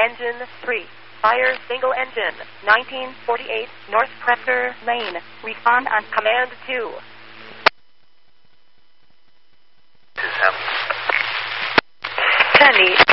Engine 3. Fire single engine. 1948 North Presser Lane. Respond on Command 2. Kenny,